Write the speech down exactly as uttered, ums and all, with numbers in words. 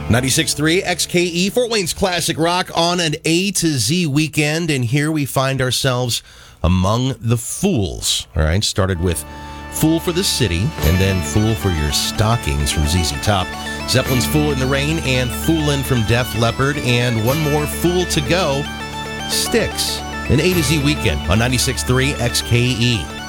ninety-six point three X K E, Fort Wayne's classic rock on an A to Z weekend, and here we find ourselves among the Fools. All right, started with Fool for the City, and then Fool for Your Stockings from Z Z Top. Zeppelin's Fool in the Rain, and Foolin' from Def Leppard, and one more Fool to go, Styx. An A to Z weekend on ninety-six point three X K E.